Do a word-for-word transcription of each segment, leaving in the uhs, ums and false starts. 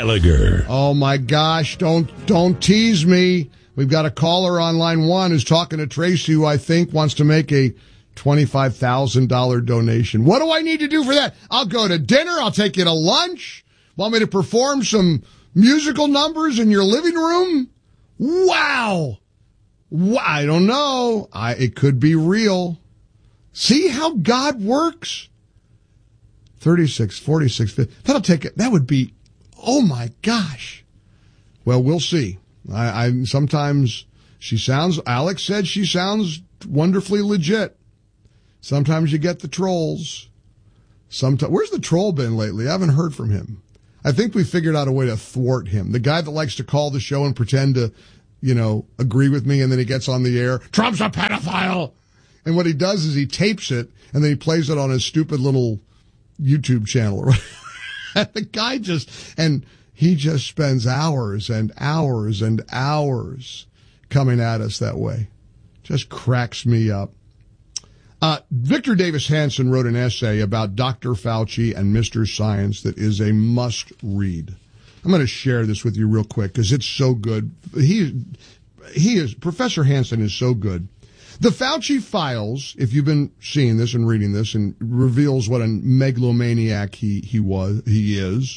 Gallagher. Oh, my gosh. Don't don't tease me. We've got a caller on line one who's talking to Tracy, who I think wants to make a twenty-five thousand dollars donation. What do I need to do for that? I'll go to dinner. I'll take you to lunch. Want me to perform some musical numbers in your living room? Wow. I don't know. I, it could be real. See how God works? thirty-six, forty-six, fifty. That'll take it. That would be, oh my gosh. Well, we'll see. I, I sometimes she sounds, Alex said she sounds wonderfully legit. Sometimes you get the trolls. Sometimes, where's the troll been lately? I haven't heard from him. I think we figured out a way to thwart him. The guy that likes to call the show and pretend to, you know, agree with me, and then he gets on the air. Trump's a pedophile. And what he does is he tapes it, and then he plays it on his stupid little YouTube channel. The guy just, and he just spends hours and hours and hours coming at us that way. Just cracks me up. Uh, Victor Davis Hanson wrote an essay about Doctor Fauci and Mister Science that is a must read. I'm going to share this with you real quick because it's so good. He, he is, Professor Hanson is so good. The Fauci files, if you've been seeing this and reading this, and reveals what a megalomaniac he, he was, he is.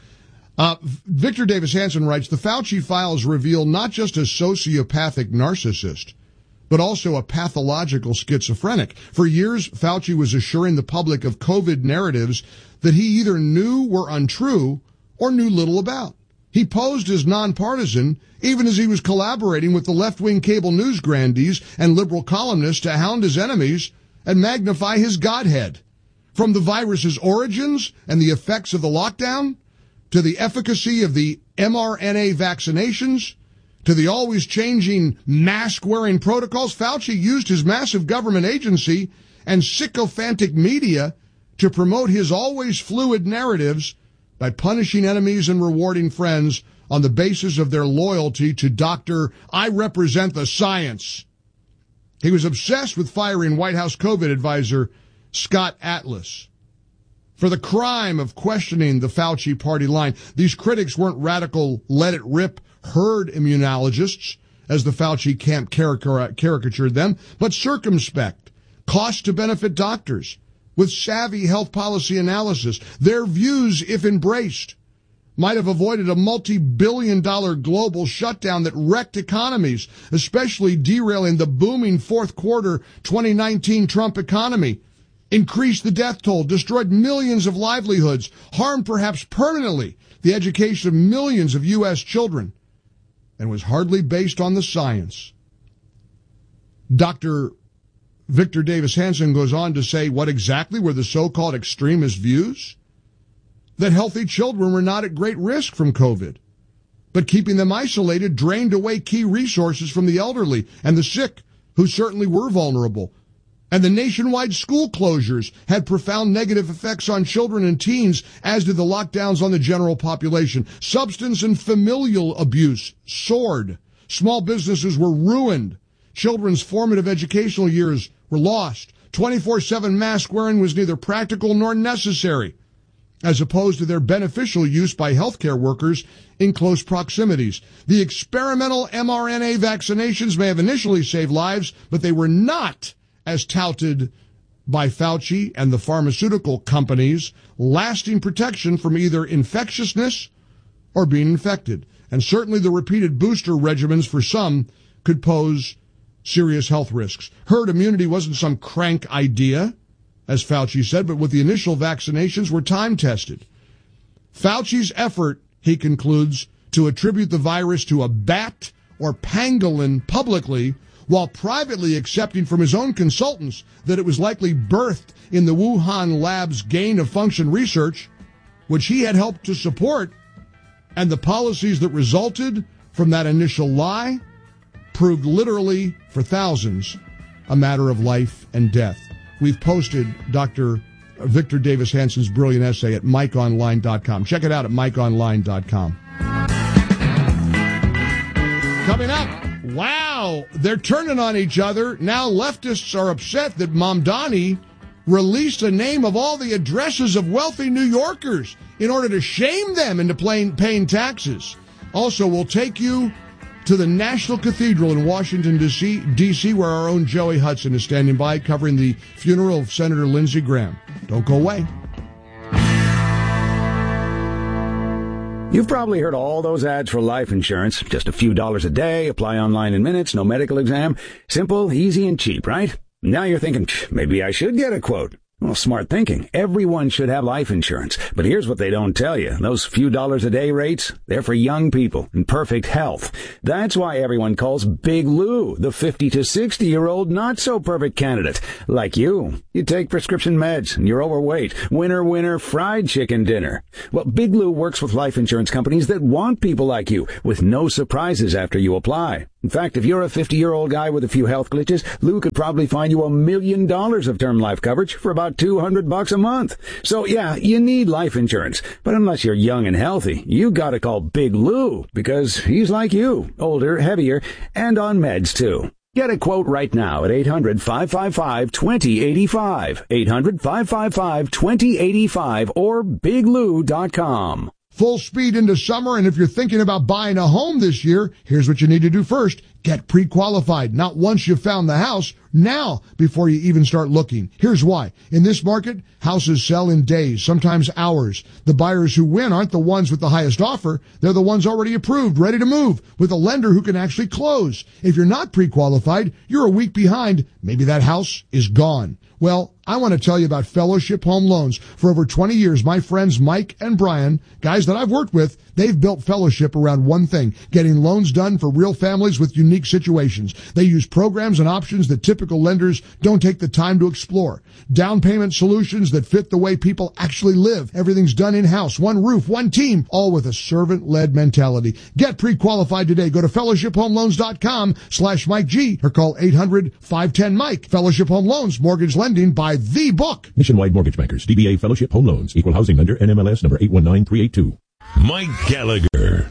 Uh, Victor Davis Hanson writes, the Fauci files reveal not just a sociopathic narcissist, but also a pathological schizophrenic. For years, Fauci was assuring the public of COVID narratives that he either knew were untrue or knew little about. He posed as nonpartisan, even as he was collaborating with the left-wing cable news grandees and liberal columnists to hound his enemies and magnify his godhead. From the virus's origins and the effects of the lockdown, to the efficacy of the mRNA vaccinations, to the always changing mask-wearing protocols, Fauci used his massive government agency and sycophantic media to promote his always fluid narratives by punishing enemies and rewarding friends on the basis of their loyalty to Doctor I represent the science. He was obsessed with firing White House COVID advisor Scott Atlas for the crime of questioning the Fauci party line. These critics weren't radical let-it-rip herd immunologists, as the Fauci camp caricatured them, but circumspect, cost-to-benefit doctors with savvy health policy analysis. Their views, if embraced, might have avoided a multi-billion dollar global shutdown that wrecked economies, especially derailing the booming fourth quarter twenty nineteen Trump economy, increased the death toll, destroyed millions of livelihoods, harmed perhaps permanently the education of millions of U S children, and was hardly based on the science. Doctor Victor Davis Hanson goes on to say what exactly were the so-called extremist views? That healthy children were not at great risk from COVID, but keeping them isolated drained away key resources from the elderly and the sick, who certainly were vulnerable. And the nationwide school closures had profound negative effects on children and teens, as did the lockdowns on the general population. Substance and familial abuse soared. Small businesses were ruined. Children's formative educational years were lost. twenty-four seven mask wearing was neither practical nor necessary, as opposed to their beneficial use by healthcare workers in close proximities. The experimental mRNA vaccinations may have initially saved lives, but they were not, as touted by Fauci and the pharmaceutical companies, lasting protection from either infectiousness or being infected. And certainly the repeated booster regimens for some could pose serious health risks. Herd immunity wasn't some crank idea, as Fauci said, but with the initial vaccinations were time-tested. Fauci's effort, he concludes, to attribute the virus to a bat or pangolin publicly, while privately accepting from his own consultants that it was likely birthed in the Wuhan lab's gain-of-function research, which he had helped to support, and the policies that resulted from that initial lie proved literally, for thousands, a matter of life and death. We've posted Doctor Victor Davis Hanson's brilliant essay at mike online dot com. Check it out at mike online dot com. Coming up, wow, they're turning on each other. Now leftists are upset that Mamdani released the name of all the addresses of wealthy New Yorkers in order to shame them into paying, paying taxes. Also, we'll take you to the National Cathedral in Washington, D C, where our own Joey Hudson is standing by covering the funeral of Senator Lindsey Graham. Don't go away. You've probably heard all those ads for life insurance. Just a few dollars a day, apply online in minutes, no medical exam. Simple, easy, and cheap, right? Now you're thinking, maybe I should get a quote. Well, smart thinking. Everyone should have life insurance. But here's what they don't tell you. Those few dollars a day rates, they're for young people in perfect health. That's why everyone calls Big Lou the fifty to sixty-year-old not-so-perfect candidate. Like you. You take prescription meds and you're overweight. Winner, winner, fried chicken dinner. Well, Big Lou works with life insurance companies that want people like you with no surprises after you apply. In fact, if you're a fifty-year-old guy with a few health glitches, Lou could probably find you a million dollars of term life coverage for about two hundred bucks a month. So yeah, you need life insurance. But unless you're young and healthy, you gotta call Big Lou, because he's like you, older, heavier, and on meds too. Get a quote right now at eight hundred, five five five, two zero eight five, eight hundred, five five five, two zero eight five, or big lou dot com. Full speed into summer, and if you're thinking about buying a home this year, here's what you need to do first. Get pre-qualified. Not once you've found the house, now before you even start looking. Here's why. In this market, houses sell in days, sometimes hours. The buyers who win aren't the ones with the highest offer. They're the ones already approved, ready to move, with a lender who can actually close. If you're not pre-qualified, you're a week behind. Maybe that house is gone. Well, I want to tell you about Fellowship Home Loans. For over twenty years, my friends Mike and Brian, guys that I've worked with, they've built Fellowship around one thing, getting loans done for real families with unique situations. They use programs and options that typical lenders don't take the time to explore. Down payment solutions that fit the way people actually live. Everything's done in-house, one roof, one team, all with a servant-led mentality. Get pre-qualified today. Go to fellowship home loans dot com slash Mike G or call eight hundred, five one zero, Mike. Fellowship Home Loans, mortgage lending by the book. Nationwide Mortgage Bankers, D B A Fellowship Home Loans, Equal Housing Lender, N M L S number eight one nine three eight two. Mike Gallagher.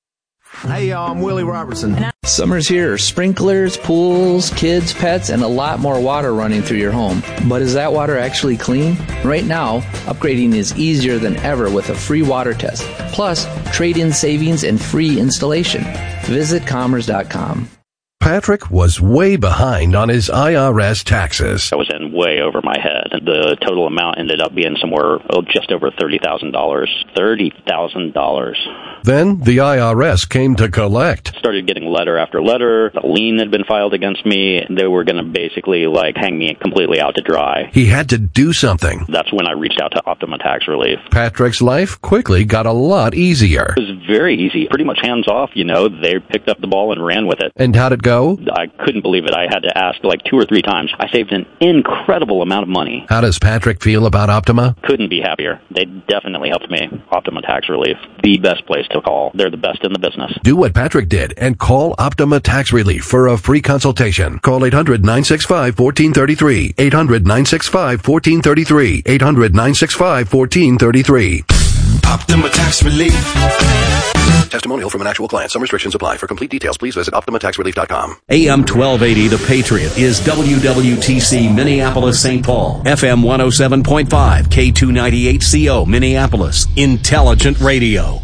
Hey, y'all, I'm Willie Robertson. Summer's here. Sprinklers, pools, kids, pets, and a lot more water running through your home. But is that water actually clean? Right now, upgrading is easier than ever with a free water test. Plus, trade-in savings and free installation. Visit commerce dot com. Patrick was way behind on his I R S taxes. I was in way over my head. The total amount ended up being somewhere oh, just over thirty thousand dollars. thirty thousand dollars. Then the I R S came to collect. Started getting letter after letter. A lien had been filed against me. They were going to basically like hang me completely out to dry. He had to do something. That's when I reached out to Optima Tax Relief. Patrick's life quickly got a lot easier. It was very easy. Pretty much hands off, you know. They picked up the ball and ran with it. And how'd it go? I couldn't believe it. I had to ask like two or three times. I saved an incredible amount of money. How does Patrick feel about Optima? Couldn't be happier. They definitely helped me. Optima Tax Relief, the best place to call. They're the best in the business. Do what Patrick did and call Optima Tax Relief for a free consultation. Call eight hundred, nine six five, one four three three. eight hundred, nine six five, one four three three. eight hundred, nine six five, one four three three. Optima Tax Relief. Testimonial from an actual client. Some restrictions apply. For complete details, please visit optima tax relief dot com. A M twelve eighty, The Patriot, is W W T C Minneapolis, Saint Paul. F M one oh seven point five, K two ninety-eight C O Minneapolis. Intelligent Radio.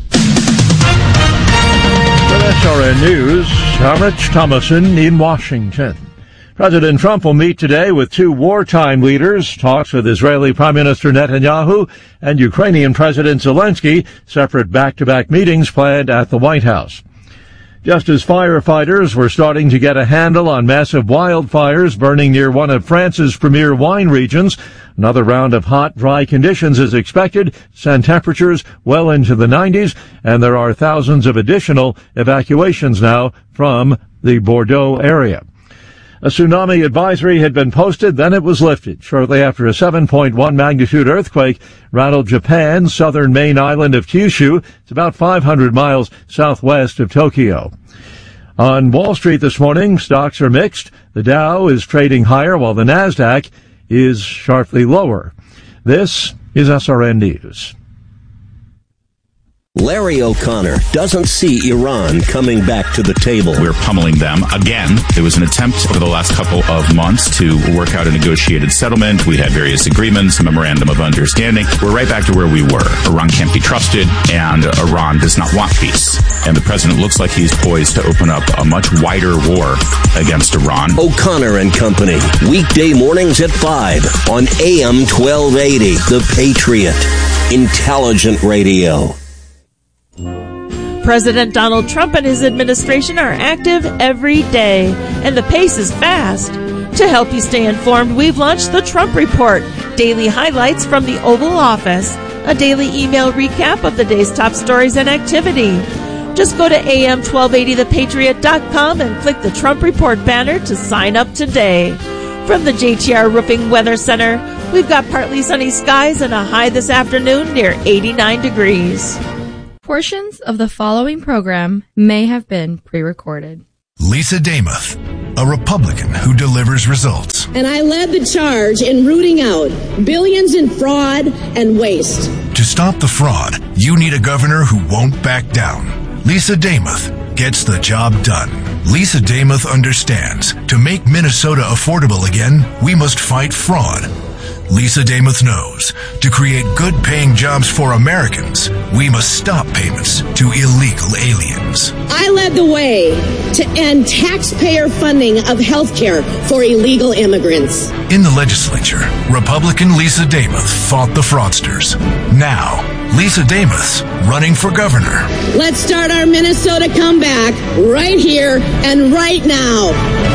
With S R N News, I'm Rich Thomason in Washington. President Trump will meet today with two wartime leaders, talks with Israeli Prime Minister Netanyahu and Ukrainian President Zelensky, separate back-to-back meetings planned at the White House. Just as firefighters were starting to get a handle on massive wildfires burning near one of France's premier wine regions, another round of hot, dry conditions is expected, send temperatures well into the nineties, and there are thousands of additional evacuations now from the Bordeaux area. A tsunami advisory had been posted, then it was lifted shortly after a seven point one magnitude earthquake rattled Japan's southern main island of Kyushu. It's about five hundred miles southwest of Tokyo. On Wall Street this morning, stocks are mixed. The Dow is trading higher while the Nasdaq is sharply lower. This is S R N News. Larry O'Connor doesn't see Iran coming back to the table. We're pummeling them again. There was an attempt over the last couple of months to work out a negotiated settlement. We had various agreements, a memorandum of understanding. We're right back to where we were. Iran can't be trusted, and Iran does not want peace. And the president looks like he's poised to open up a much wider war against Iran. O'Connor and Company, weekday mornings at five on A M twelve eighty, The Patriot. Intelligent radio. President Donald Trump and his administration are active every day, and the pace is fast. To help you stay informed, we've launched the Trump Report, daily highlights from the Oval Office, a daily email recap of the day's top stories and activity. Just go to A M twelve eighty the patriot dot com and click the Trump Report banner to sign up today. From the J T R Roofing Weather Center, we've got partly sunny skies and a high this afternoon near eighty-nine degrees. Portions of the following program may have been pre-recorded. Lisa Damuth, a Republican who delivers results. And I led the charge in rooting out billions in fraud and waste. To stop the fraud, you need a governor who won't back down. Lisa Damuth gets the job done. Lisa Damuth understands to make Minnesota affordable again, we must fight fraud. Lisa Damuth knows to create good-paying jobs for Americans, we must stop payments to illegal aliens. I led the way to end taxpayer funding of health care for illegal immigrants. In the legislature, Republican Lisa Damuth fought the fraudsters. Now, Lisa Damuth's running for governor. Let's start our Minnesota comeback right here and right now.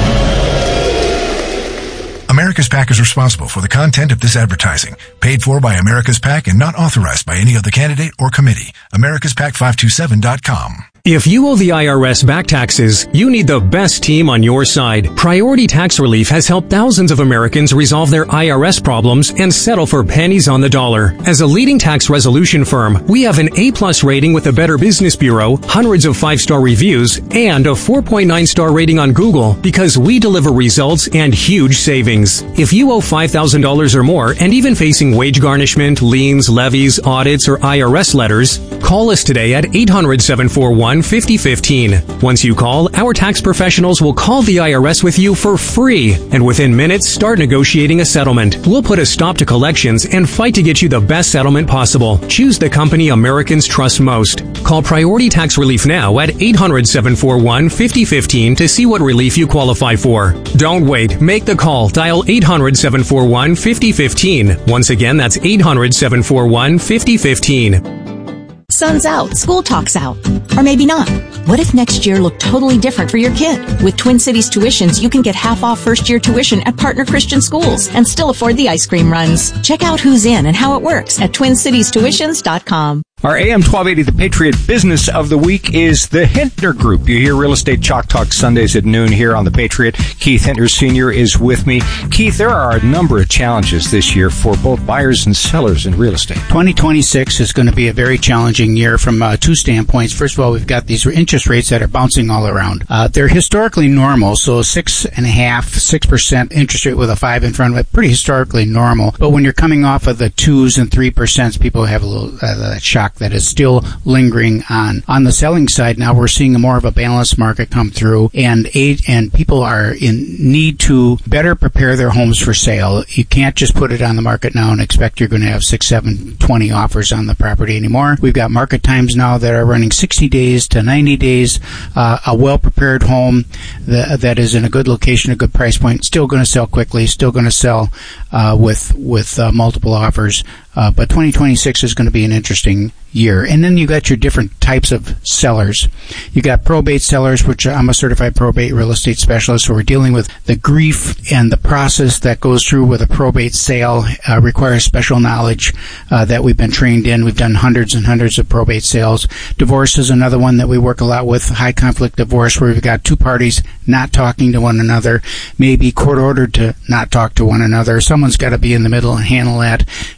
America's PAC is responsible for the content of this advertising, paid for by America's PAC and not authorized by any other candidate or committee. Americas Pac five two seven dot com. If you owe the I R S back taxes, you need the best team on your side. Priority Tax Relief has helped thousands of Americans resolve their I R S problems and settle for pennies on the dollar. As a leading tax resolution firm, we have an A-plus rating with the Better Business Bureau, hundreds of five-star reviews, and a four point nine star rating on Google because we deliver results and huge savings. If you owe five thousand dollars or more and even facing wage garnishment, liens, levies, audits, or I R S letters, call us today at eight hundred, seven four one, five oh one five. Once you call, our tax professionals will call the I R S with you for free, and within minutes start negotiating a settlement. We'll put a stop to collections and fight to get you the best settlement possible. Choose the company Americans trust most. Call Priority Tax Relief now at eight hundred, seven four one, five oh one five to see what relief you qualify for. Don't wait. Make the call. Dial eight hundred, seven four one, five oh one five. Once again, that's eight hundred, seven four one, five oh one five. Sun's out, school talk's out. Or maybe not. What if next year looked totally different for your kid? With Twin Cities Tuitions, you can get half off first year tuition at partner Christian schools and still afford the ice cream runs. Check out who's in and how it works at twin cities tuitions dot com. Our A M twelve eighty The Patriot Business of the Week is the Hintner Group. You hear Real Estate Chalk Talk Sundays at noon here on The Patriot. Keith Hintner Senior is with me. Keith, there are a number of challenges this year for both buyers and sellers in real estate. twenty twenty-six is going to be a very challenging year from uh, two standpoints. First of all, we've got these interest rates that are bouncing all around. Uh, they're historically normal, so six and a half, six percent interest rate with a five in front of it, pretty historically normal. But when you're coming off of the twos and three percents, people have a little uh, that shock that is still lingering on. On the selling side now, we're seeing more of a balanced market come through, and aid, and people are in need to better prepare their homes for sale. You can't just put it on the market now and expect you're going to have six, seven, twenty offers on the property anymore. We've got market times now that are running sixty days to ninety days. Uh, a well-prepared home that, that is in a good location, a good price point, still going to sell quickly, still going to sell uh, with with uh, multiple offers. Uh, but twenty twenty-six is going to be an interesting year. And then you got your different types of sellers. You got probate sellers, which I'm a certified probate real estate specialist, so we're dealing with the grief and the process that goes through with a probate sale. Uh, requires special knowledge uh, that we've been trained in. We've done hundreds and hundreds of probate sales. Divorce is another one that we work a lot with. High conflict divorce, where we've got two parties not talking to one another, maybe court ordered to not talk to one another. Someone's got to be in the middle and handle that. Uh, that's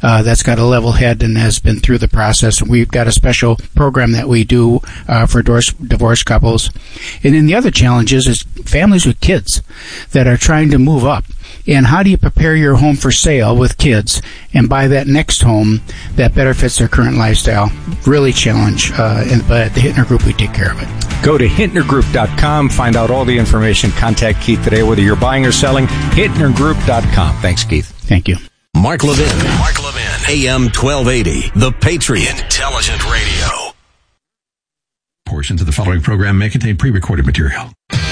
got a level head and has been through the process. We've got a special program that we do uh, for divorce, divorced couples. And then the other challenge is, is families with kids that are trying to move up. And how do you prepare your home for sale with kids and buy that next home that better fits their current lifestyle? Really challenge. Uh, and, but at the Hittner Group, we take care of it. Go to Hittner Group dot com. Find out all the information. Contact Keith today, whether you're buying or selling. Hittner Group dot com. Thanks, Keith. Thank you. Mark Levin. Mark Levin. A M twelve eighty. The Patriot. Intelligent Radio. Portions of the following program may contain pre-recorded material.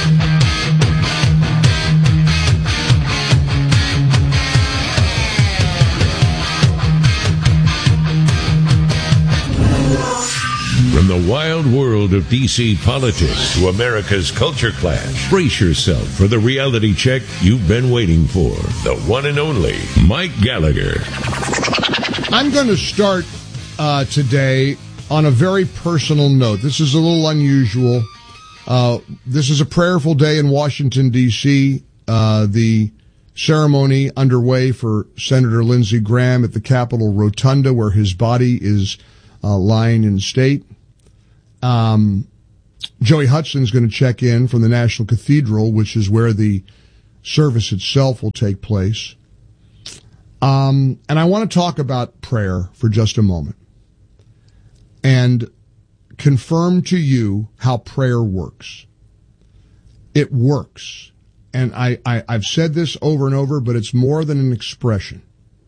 From the wild world of D C politics to America's culture clash, brace yourself for the reality check you've been waiting for. The one and only Mike Gallagher. I'm going to start uh, today on a very personal note. This is a little unusual. Uh, this is a prayerful day in Washington, D C Uh, the ceremony underway for Senator Lindsey Graham at the Capitol Rotunda, where his body is uh, lying in state. Um, Joey Hudson's going to check in from the National Cathedral, which is where the service itself will take place. Um, and I want to talk about prayer for just a moment and confirm to you how prayer works. It works. And I, I, I've said this over and over, but it's more than an expression.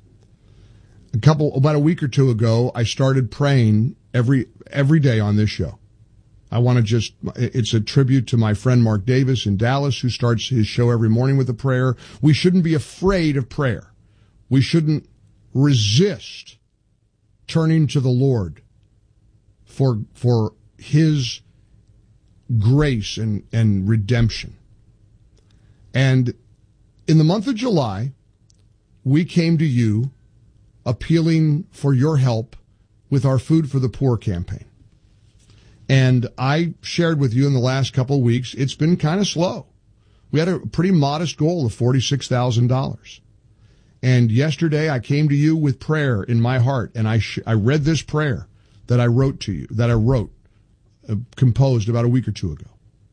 A couple, about a week or two ago, I started praying every, every day on this show. I want to just, it's a tribute to my friend Mark Davis in Dallas, who starts his show every morning with a prayer. We shouldn't be afraid of prayer. We shouldn't resist turning to the Lord for, for his grace and, and redemption. And in the month of July, we came to you appealing for your help with our Food for the Poor campaign. And I shared with you in the last couple of weeks, it's been kind of slow. We had a pretty modest goal of forty-six thousand dollars. And yesterday I came to you with prayer in my heart, and I sh- I read this prayer that I wrote to you, that I wrote, uh, composed about a week or two ago.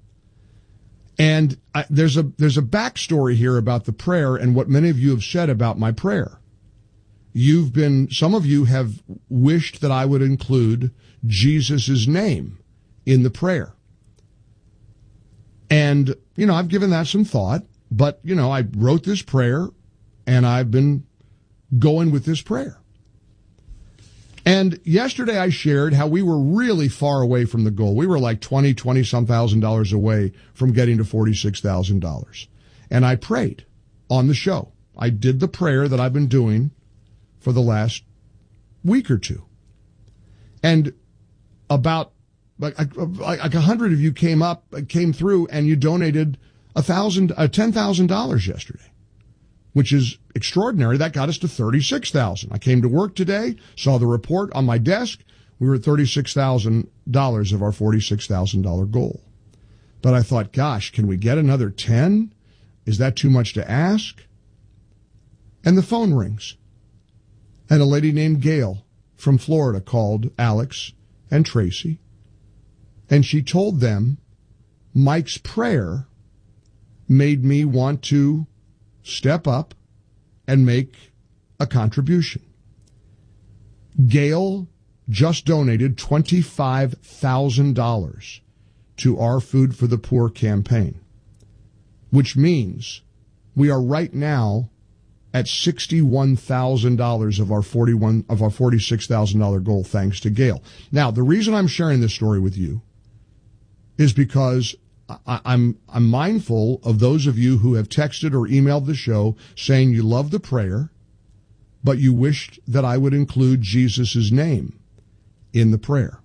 And I, there's a there's a backstory here about the prayer and what many of you have said about my prayer. You've been, some of you have wished that I would include Jesus' name in the prayer. And, you know, I've given that some thought, but, you know, I wrote this prayer and I've been going with this prayer. And yesterday I shared how we were really far away from the goal. We were like twenty, twenty some thousand dollars away from getting to forty-six thousand dollars. And I prayed on the show. I did the prayer that I've been doing for the last week or two. And about like like a hundred of you came up, came through, and you donated a thousand, uh, ten thousand dollars yesterday, which is extraordinary. That got us to thirty-six thousand. I came to work today, saw the report on my desk. We were at thirty-six thousand dollars of our forty-six thousand dollars goal. But I thought, gosh, can we get another ten? Is that too much to ask? And the phone rings. And a lady named Gail from Florida called Alex and Tracy, and she told them Mike's prayer made me want to step up and make a contribution. Gail just donated twenty-five thousand dollars to our Food for the Poor campaign, which means we are right now at sixty-one thousand dollars of our forty-one of our forty-six thousand dollars goal, thanks to Gail. Now, the reason I'm sharing this story with you is because I, I'm I'm mindful of those of you who have texted or emailed the show saying you love the prayer, but you wished that I would include Jesus' name in the prayer.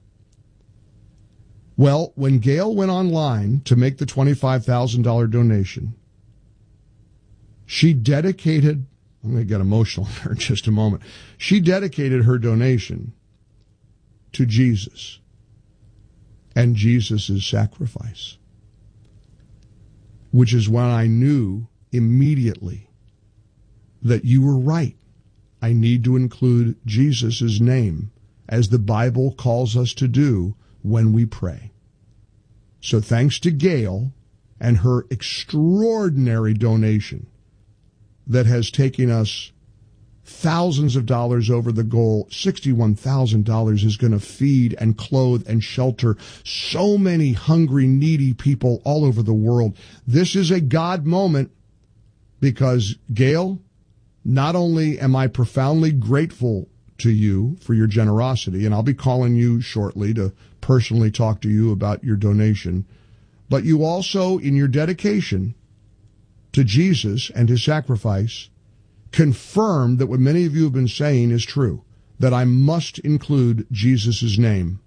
Well, when Gail went online to make the twenty-five thousand dollars donation, she dedicated, I'm going to get emotional here in just a moment, she dedicated her donation to Jesus and Jesus' sacrifice, which is when I knew immediately that you were right. I need to include Jesus' name, as the Bible calls us to do when we pray. So thanks to Gail and her extraordinary donation that has taken us thousands of dollars over the goal. sixty-one thousand dollars is going to feed and clothe and shelter so many hungry, needy people all over the world. This is a God moment because, Gail, not only am I profoundly grateful to you for your generosity, and I'll be calling you shortly to personally talk to you about your donation, but you also, in your dedication to Jesus and his sacrifice, confirmed that what many of you have been saying is true, that I must include Jesus' name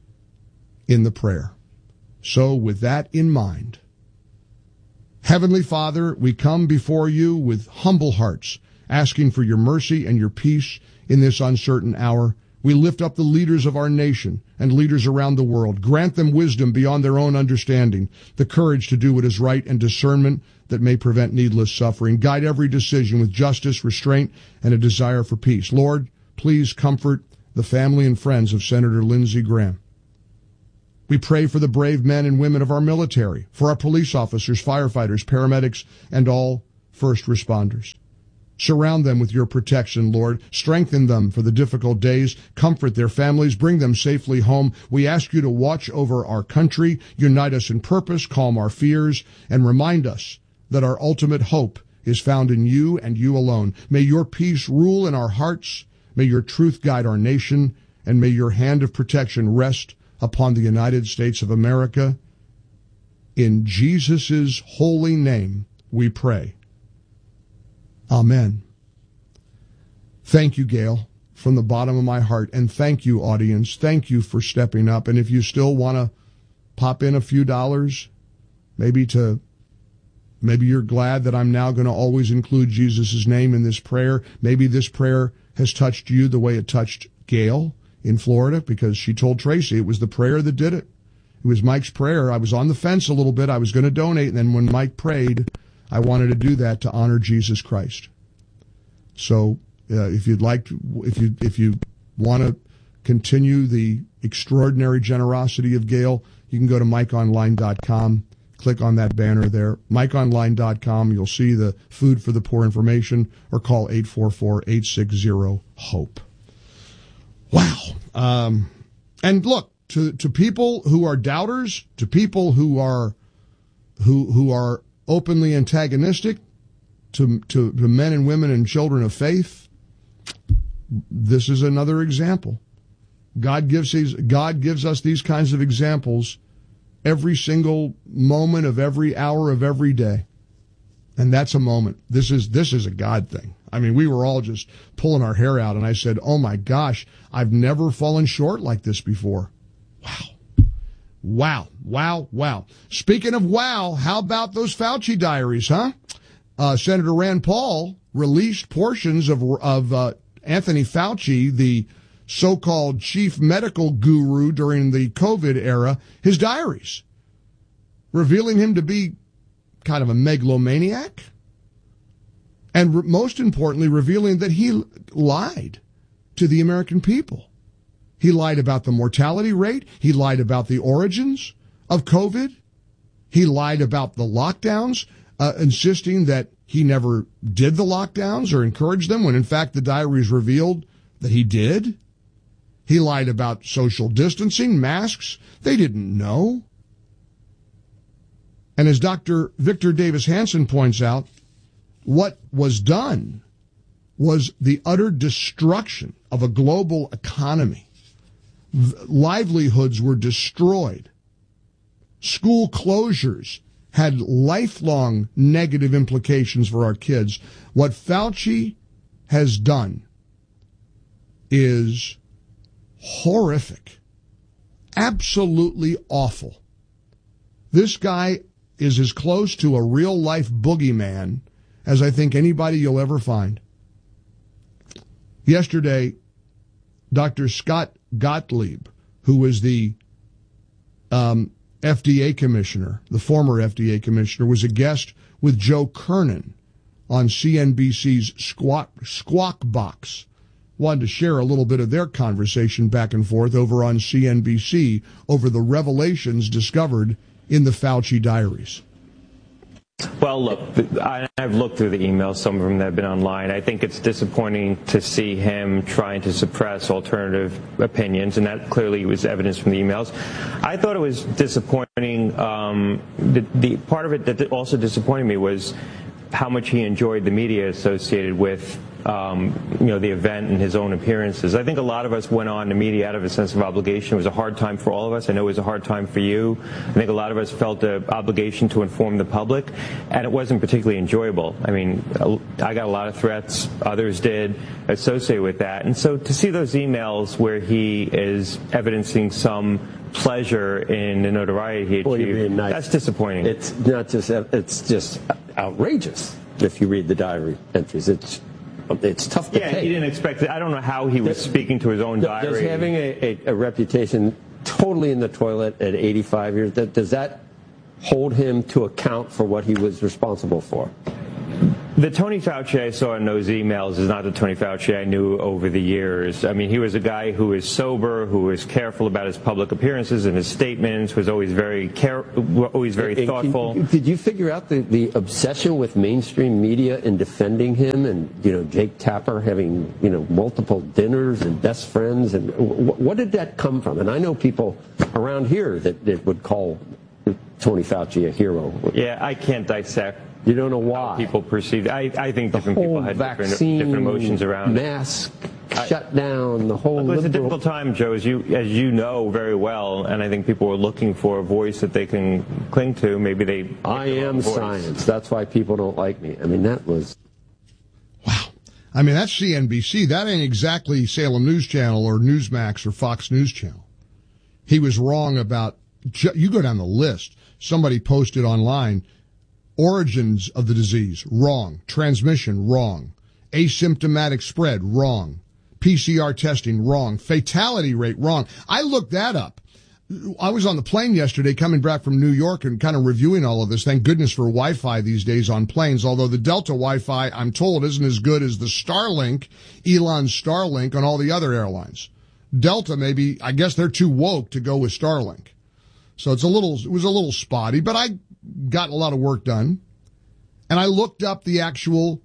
in the prayer. So with that in mind, Heavenly Father, we come before you with humble hearts, asking for your mercy and your peace in this uncertain hour. We lift up the leaders of our nation and leaders around the world. Grant them wisdom beyond their own understanding, the courage to do what is right, and discernment that may prevent needless suffering. Guide every decision with justice, restraint, and a desire for peace. Lord, please comfort the family and friends of Senator Lindsey Graham. We pray for the brave men and women of our military, for our police officers, firefighters, paramedics, and all first responders. Surround them with your protection, Lord. Strengthen them for the difficult days. Comfort their families. Bring them safely home. We ask you to watch over our country, unite us in purpose, calm our fears, and remind us that our ultimate hope is found in you and you alone. May your peace rule in our hearts. May your truth guide our nation. And may your hand of protection rest upon the United States of America. In Jesus' holy name we pray. Amen. Thank you, Gail, from the bottom of my heart. And thank you, audience. Thank you for stepping up. And if you still want to pop in a few dollars, maybe to, maybe you're glad that I'm now going to always include Jesus' name in this prayer. Maybe this prayer has touched you the way it touched Gail in Florida, because she told Tracy it was the prayer that did it. It was Mike's prayer. I was on the fence a little bit. I was going to donate. And then when Mike prayed, I wanted to do that to honor Jesus Christ. So uh, if you'd like to, if you if you want to continue the extraordinary generosity of Gail, you can go to mike online dot com, click on that banner there, mike online dot com. You'll see the Food for the Poor information, or call eight four four, eight six zero, HOPE. Wow. Um, and look, to to people who are doubters, to people who are who who are openly antagonistic to, to to men and women and children of faith, this is another example. God gives these, God gives us these kinds of examples every single moment of every hour of every day. And that's a moment. This is this is a God thing. I mean, we were all just pulling our hair out, and I said, oh my gosh, I've never fallen short like this before. Wow. Wow, wow, wow. Speaking of wow, how about those Fauci diaries, huh? Uh, Senator Rand Paul released portions of, of uh, Anthony Fauci, the so-called chief medical guru during the COVID era, his diaries, revealing him to be kind of a megalomaniac, and re- most importantly, revealing that he lied to the American people. He lied about the mortality rate. He lied about the origins of COVID. He lied about the lockdowns, uh, insisting that he never did the lockdowns or encouraged them, when in fact the diaries revealed that he did. He lied about social distancing, masks. They didn't know. And as Doctor Victor Davis Hanson points out, what was done was the utter destruction of a global economy. Livelihoods were destroyed. School closures had lifelong negative implications for our kids. What Fauci has done is horrific, absolutely awful. This guy is as close to a real-life boogeyman as I think anybody you'll ever find. Yesterday, Doctor Scott Gottlieb, who was the um, F D A commissioner, the former F D A commissioner, was a guest with Joe Kernan on C N B C's Squawk, Squawk Box. Wanted to share a little bit of their conversation back and forth over on C N B C over the revelations discovered in the Fauci diaries. Well, look, I've looked through the emails, some of them that have been online. I think it's disappointing to see him trying to suppress alternative opinions, and that clearly was evidence from the emails. I thought it was disappointing. Um, the, the part of it that also disappointed me was how much he enjoyed the media associated with Um, you know, the event and his own appearances. I think a lot of us went on the media out of a sense of obligation. It was a hard time for all of us. I know it was a hard time for you. I think a lot of us felt an obligation to inform the public, and it wasn't particularly enjoyable. I mean, I got a lot of threats, others did, associated with that. And so to see those emails where he is evidencing some pleasure in the notoriety he achieved, nice. That's disappointing. It's not just, it's just outrageous if you read the diary entries. It's It's tough to yeah, take. he didn't expect it. I don't know how he was does, speaking to his own diary. Does having a, a, a reputation totally in the toilet at eighty-five years, that, does that hold him to account for what he was responsible for? The Tony Fauci I saw in those emails is not the Tony Fauci I knew over the years. I mean, he was a guy who is sober, who is careful about his public appearances and his statements, was always very care, always very and, thoughtful. And did you figure out the, the obsession with mainstream media in defending him, and you know Jake Tapper having you know multiple dinners and best friends, and w- what did that come from? And I know people around here that, that would call Tony Fauci a hero. Yeah, I can't dissect. You don't know why people perceive. I, I think the different people had different, different emotions around mask, it. shut down the whole. Look, it's a difficult time, Joe, as you as you know very well, and I think people were looking for a voice that they can cling to. Maybe they. I am science. That's why people don't like me. I mean, that was. Wow. I mean, that's C N B C. That ain't exactly Salem News Channel or Newsmax or Fox News Channel. He was wrong about. You go down the list. Somebody posted online. Origins of the disease, wrong. Transmission, wrong. Asymptomatic spread, wrong. P C R testing, wrong. Fatality rate, wrong. I looked that up. I was on the plane yesterday coming back from New York and kind of reviewing all of this. Thank goodness for Wi-Fi these days on planes, although the Delta Wi-Fi, I'm told, isn't as good as the Starlink, Elon's Starlink on all the other airlines. Delta, maybe, I guess they're too woke to go with Starlink. So it's a little, it was a little spotty, but I got a lot of work done. And I looked up the actual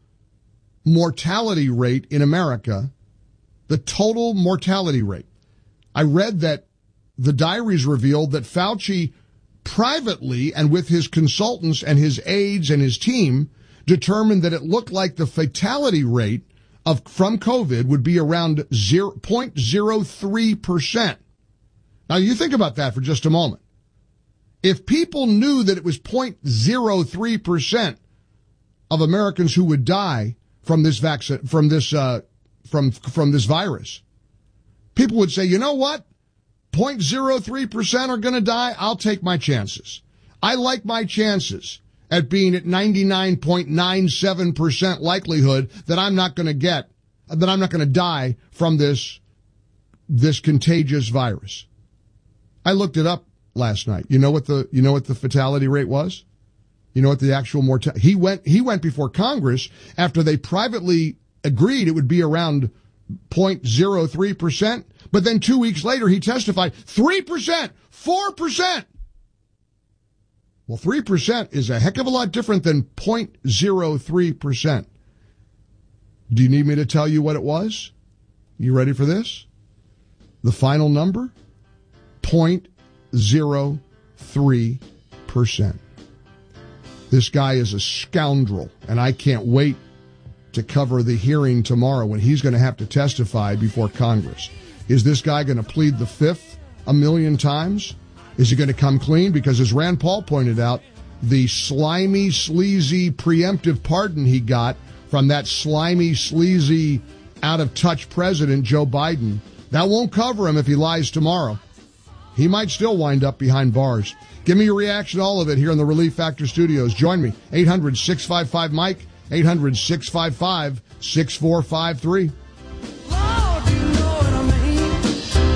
mortality rate in America, the total mortality rate. I read that the diaries revealed that Fauci privately and with his consultants and his aides and his team determined that it looked like the fatality rate of from COVID would be around zero point zero three percent. Now you think about that for just a moment. If people knew that it was zero point zero three percent of Americans who would die from this vaccine, from this, uh, from, from this virus, people would say, you know what? zero point zero three percent are going to die. I'll take my chances. I like my chances at being at ninety-nine point nine seven percent likelihood that I'm not going to get, that I'm not going to die from this, this contagious virus. I looked it up last night. You know what the, you know what the fatality rate was? You know what the actual mortality, he went, he went before Congress after they privately agreed it would be around zero point zero three percent. But then two weeks later, he testified three percent, four percent. Well, three percent is a heck of a lot different than zero point zero three percent. Do you need me to tell you what it was? You ready for this? The final number? zero point zero three percent. This guy is a scoundrel, and I can't wait to cover the hearing tomorrow when he's going to have to testify before Congress. Is this guy going to plead the fifth a million times? Is he going to come clean? Because as Rand Paul pointed out, the slimy, sleazy, preemptive pardon he got from that slimy, sleazy, out-of-touch president, Joe Biden, that won't cover him if he lies tomorrow. He might still wind up behind bars. Give me your reaction to all of it here in the Relief Factor Studios. Join me, eight hundred, six five five, Mike, eight hundred, six five five, six four five three.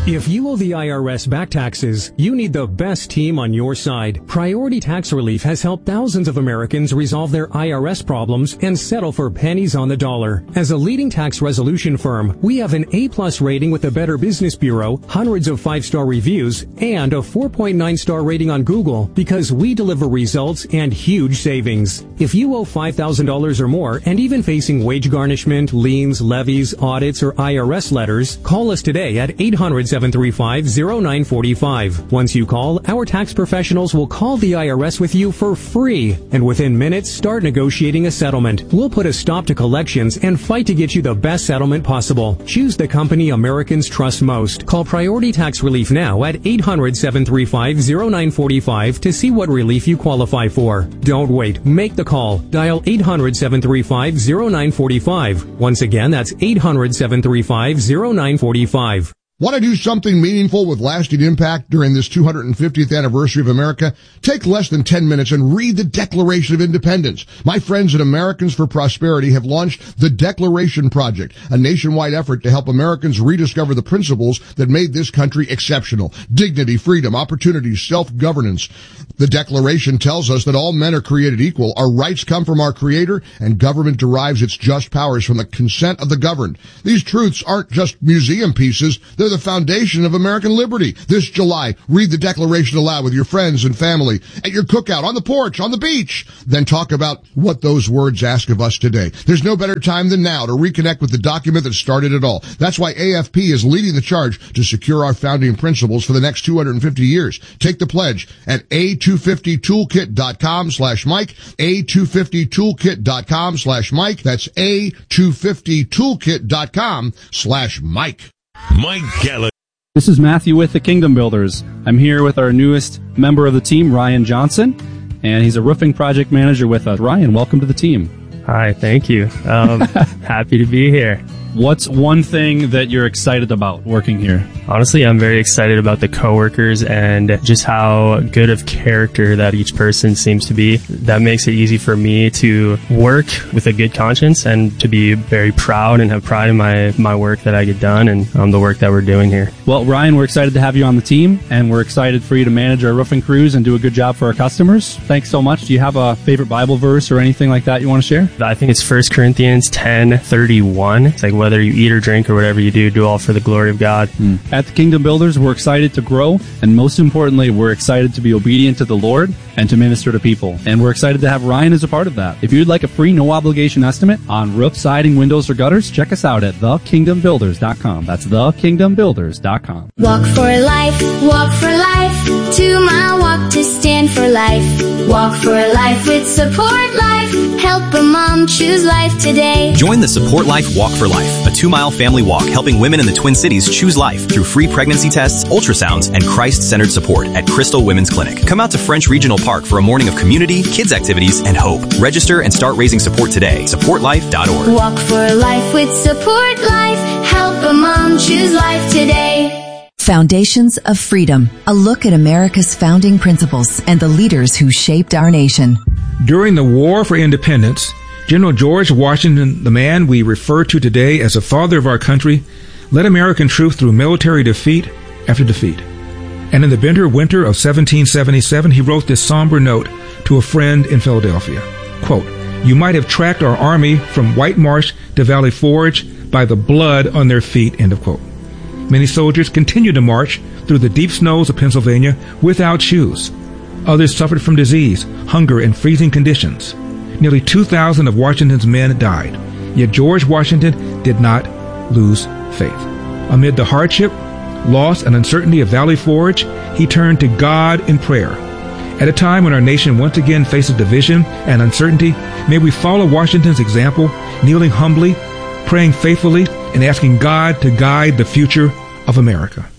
If you owe the I R S back taxes, you need the best team on your side. Priority Tax Relief has helped thousands of Americans resolve their I R S problems and settle for pennies on the dollar. As a leading tax resolution firm, we have an A-plus rating with the Better Business Bureau, hundreds of five-star reviews, and a four point nine star rating on Google because we deliver results and huge savings. If you owe five thousand dollars or more and even facing wage garnishment, liens, levies, audits, or I R S letters, call us today at eight hundred, seven three five, zero nine four five. Once you call, our tax professionals will call the I R S with you for free, and within minutes start negotiating a settlement. We'll put a stop to collections and fight to get you the best settlement possible. Choose the company Americans trust most. Call Priority Tax Relief now at eight hundred, seven three five, zero nine four five to see what relief you qualify for. Don't wait. Make the call. Dial eight hundred, seven three five, zero nine four five. Once again, that's eight hundred, seven three five, zero nine four five. Want to do something meaningful with lasting impact during this two hundred fiftieth anniversary of America? Take less than ten minutes and read the Declaration of Independence. My friends at Americans for Prosperity have launched the Declaration Project, a nationwide effort to help Americans rediscover the principles that made this country exceptional. Dignity, freedom, opportunity, self-governance. The Declaration tells us that all men are created equal, our rights come from our Creator, and government derives its just powers from the consent of the governed. These truths aren't just museum pieces, they're the foundation of American liberty. This July, read the Declaration aloud with your friends and family, at your cookout, on the porch, on the beach. Then talk about what those words ask of us today. There's no better time than now to reconnect with the document that started it all. That's why A F P is leading the charge to secure our founding principles for the next two hundred fifty years. Take the pledge at A two fifty toolkit dot com slash Mike, A two fifty toolkit dot com slash Mike. That's A two fifty toolkit dot com slash Mike. Mike Gallup. This is Matthew with the Kingdom Builders. I'm here with our newest member of the team, Ryan Johnson, and he's a roofing project manager with us. Ryan, welcome to the team. Hi, thank you. Um, happy to be here. What's one thing that you're excited about working here? Honestly, I'm very excited about the coworkers and just how good of character that each person seems to be. That makes it easy for me to work with a good conscience and to be very proud and have pride in my, my work that I get done and um, the work that we're doing here. Well, Ryan, we're excited to have you on the team, and we're excited for you to manage our roofing crews and do a good job for our customers. Thanks so much. Do you have a favorite Bible verse or anything like that you want to share? I think it's First Corinthians ten thirty-one. It's like, whether you eat or drink or whatever you do, do all for the glory of God. Mm. At the Kingdom Builders, we're excited to grow, and most importantly, we're excited to be obedient to the Lord and to minister to people. And we're excited to have Ryan as a part of that. If you'd like a free, no-obligation estimate on roof, siding, windows, or gutters, check us out at the kingdom builders dot com. That's the kingdom builders dot com. Walk for life, walk for life, two-mile walk to stand for life. Walk for life with Support Life. Help a mom choose life today. Join the Support Life Walk for Life, a two-mile family walk helping women in the Twin Cities choose life through free pregnancy tests, ultrasounds, and Christ-centered support at Crystal Women's Clinic. Come out to French Regional Park for a morning of community, kids activities, and hope. Register and start raising support today. support life dot org. Walk for life with Support Life. Help a mom choose life today. Foundations of Freedom, a look at America's founding principles and the leaders who shaped our nation. During the War for Independence, General George Washington, the man we refer to today as the father of our country, led American troops through military defeat after defeat. And in the bitter winter of seventeen seventy-seven, he wrote this somber note to a friend in Philadelphia. Quote, "You might have tracked our army from White Marsh to Valley Forge by the blood on their feet," end of quote. Many soldiers continued to march through the deep snows of Pennsylvania without shoes. Others suffered from disease, hunger, and freezing conditions. Nearly two thousand of Washington's men died. Yet George Washington did not lose faith. Amid the hardship, loss, and uncertainty of Valley Forge, he turned to God in prayer. At a time when our nation once again faces division and uncertainty, may we follow Washington's example, kneeling humbly, praying faithfully, and asking God to guide the future of America.